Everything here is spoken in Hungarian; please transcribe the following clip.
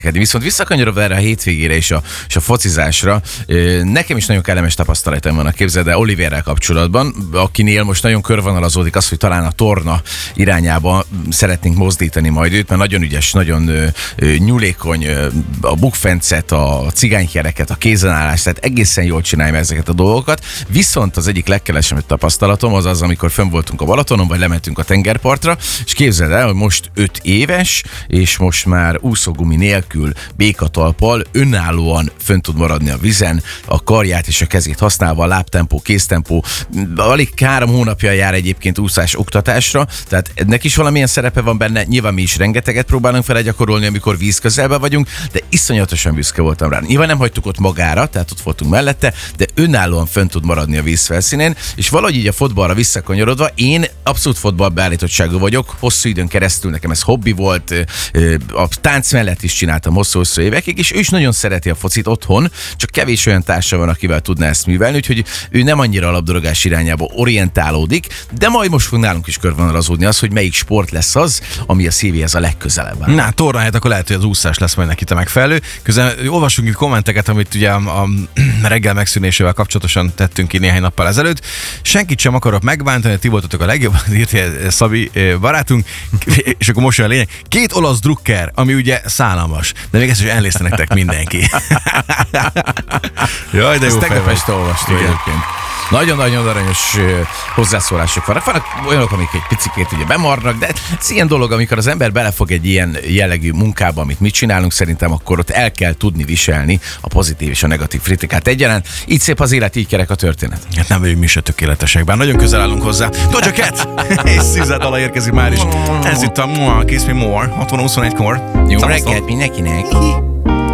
Viszont visszakanyarodva erre a hétvégére és a focizásra, nekem is nagyon kellemes tapasztalatom van, képzeld el, Oliverrel kapcsolatban, akinél most nagyon körvonalazódik az, hogy talán a torna irányába szeretnénk mozdítani majd őt, mert nagyon ügyes, nagyon nyulékony, a bukfencet, a cigánykereket, a kézenállást, tehát egészen jól csinálja ezeket a dolgokat. Viszont az egyik legkelesebb tapasztalatom az, amikor fönn voltunk a Balatonon, vagy lementünk a tengerpartra, és képzeld el, hogy most 5 éves, és most már úszógumi nélkül, békatalppal önállóan fönn tud maradni a vízen, a karját és a kezét használva, lábtempó, kéztempó. Alig 3 hónapja jár egyébként úszás oktatásra, tehát ennek is valamilyen szerepe van benne. Nyilván mi is rengeteget próbálunk vele gyakorolni, amikor víz közelben vagyunk, de iszonyatosan büszke voltam rá. Nyilván nem hagytuk ott magára, tehát ott voltunk mellette, de önállóan fönn tud maradni a víz felszínén, és valahogy így a fotballra visszakanyarodva, én abszolút fotballbeállítottságú vagyok, hosszú időn keresztül nekem ez hobbi volt, a tánc mellett is csináltam hosszú évekig, és ő is nagyon szereti a focit otthon, csak kevés olyan társa van, akivel tudná ezt művelni, úgyhogy ő nem annyira a labdarúgás irányába orientálódik, de majd most fog nálunk is körvonalazódni az, hogy melyik sport lesz az, ami a szívéhez a legközelebb. Na, torna helyett akkor lehet, hogy az úszás lesz majd neki megfelelő. Közben olvasunk itt kommenteket, amit ugye a reggel megszűnésével kapcsolatosan tettünk ki néhány nappal ezelőtt. Senkit sem akarok megbántani, ti voltatok a legjobb, írta Szabi barátunk, és akkor most jön a lényeg. 2 olasz drukker, ami ugye szállalmas, de még ezt is elnézte nektek mindenki. Jaj, de jó. Ezt tegnap este olvastam egyébként. Nagyon-nagyon aranyos hozzászólások vannak. Vannak olyanok, amik egy picikét ugye bemarnak, de ez ilyen dolog, amikor az ember belefog egy ilyen jellegű munkába, amit mi csinálunk, szerintem akkor ott el kell tudni viselni a pozitív és a negatív kritikát egyaránt. Így szép az élet, így kerek a történet. Hát nem vagyunk mi se tökéletesek, bár nagyon közel állunk hozzá. Doja Cat! És Szűzzel dala érkezik már is. Ez itt a Kiss Me More, 60-21-kor. Jó reggelt mindenkinek!